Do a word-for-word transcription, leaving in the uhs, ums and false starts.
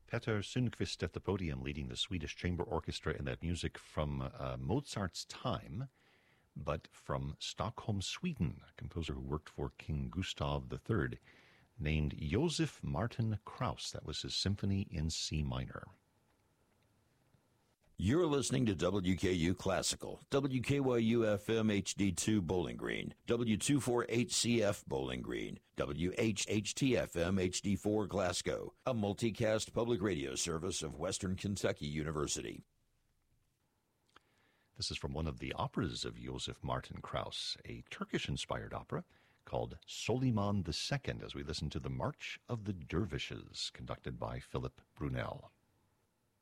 Peter Sundqvist at the podium leading the Swedish Chamber Orchestra in that music from uh, Mozart's time, but from Stockholm, Sweden, a composer who worked for King Gustav the Third, named Josef Martin Krauss. That was his symphony in C minor. You're listening to W K U Classical, W K Y U F M H D two Bowling Green, W two forty-eight C F Bowling Green, W H H T F M H D four Glasgow, a multicast public radio service of Western Kentucky University. This is from one of the operas of Josef Martin Krauss, a Turkish-inspired opera called Soliman the Second, as we listen to the March of the Dervishes, conducted by Philip Brunel.